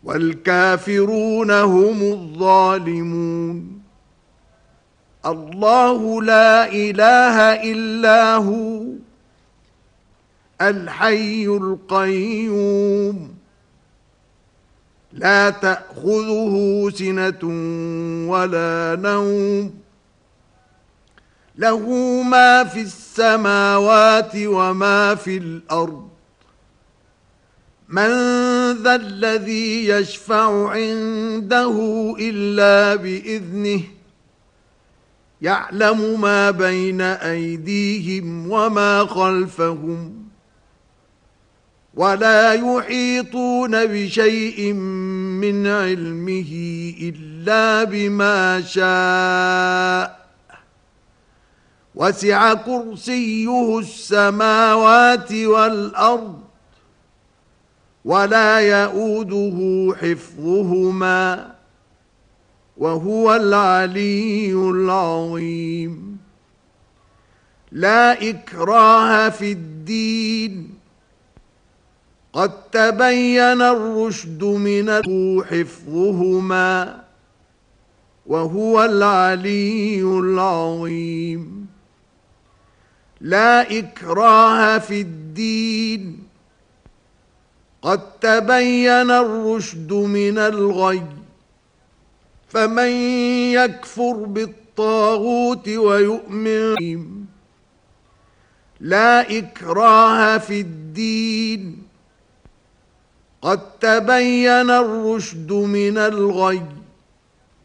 والكافرون هم الظالمون. الله لا إله إلا هو الحي القيوم لا تأخذه سنة ولا نوم، له ما في السماوات وما في الأرض. من ذا الذي يشفع عنده إلا بإذنه، يعلم ما بين أيديهم وما خلفهم، ولا يحيطون بشيء من علمه إلا بما شاء. وسع كرسيه السماوات والأرض ولا يؤوده حفظهما وهو العلي العظيم. لا إكراه في الدين، قد تبين الرشد من حفظهما وهو العلي العظيم. لا إكراه في الدين، قد تبين الرشد من الغي. فمن يكفر بالطاغوت ويؤمن، لا إكراه في الدين، قد تبين الرشد من الغي.